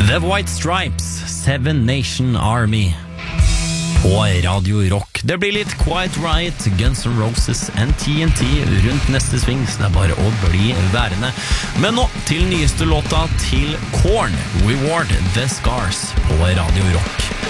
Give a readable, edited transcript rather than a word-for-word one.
The White Stripes, Seven Nation Army på Radio Rock. Det blir litt Quiet Riot, Guns N' Roses and TNT rundt neste sving, så det er bare å bli værende. Men nå til nyeste låta til Korn, Reward the Scars på Radio Rock.